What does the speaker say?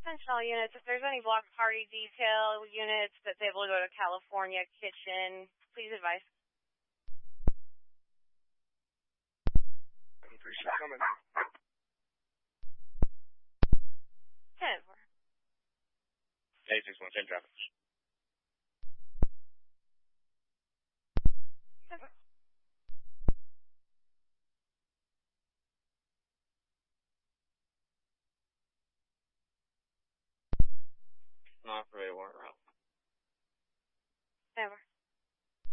attention all units. If there's any block party detail units that's able to go to California Kitchen, please advise. Appreciate coming. 10-4. Hey, 617 traffic. Not for a warrant route. 10-4.